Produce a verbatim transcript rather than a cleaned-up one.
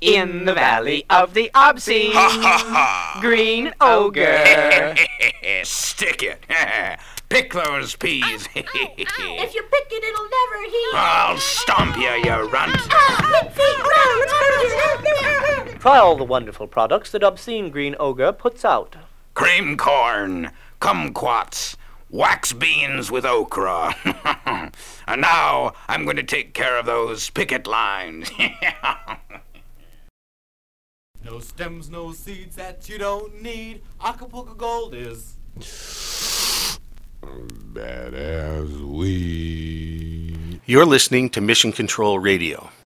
in the valley of the obscene green ogre. Stick it. Pick those peas. Ow, ow, ow. If you pick it, it'll never heal. I'll stomp you, you runt. Try all the wonderful products that Obscene Green Ogre puts out. Cream corn, kumquats, wax beans with okra. And now I'm going to take care of those picket lines. No stems, no seeds that you don't need. Acapulco Gold is badass weed. You're listening to Mission Control Radio.